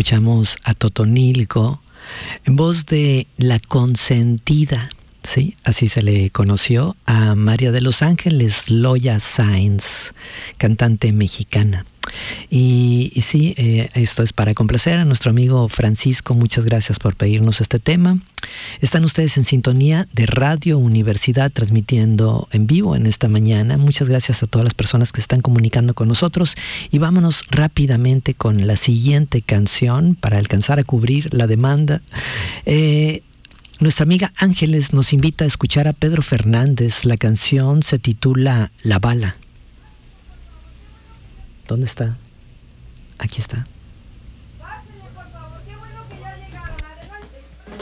escuchamos a Totonilco en voz de La Consentida, ¿sí? Así se le conoció a María de los Ángeles Loya Sáenz, cantante mexicana. Y sí, esto es para complacer a nuestro amigo Francisco. Muchas gracias por pedirnos este tema. Están ustedes en sintonía de Radio Universidad, transmitiendo en vivo en esta mañana. Muchas gracias a todas las personas que se están comunicando con nosotros. Y vámonos rápidamente con la siguiente canción para alcanzar a cubrir la demanda. Nuestra amiga Ángeles nos invita a escuchar a Pedro Fernández. La canción se titula La Bala. ¿Dónde está? Aquí está.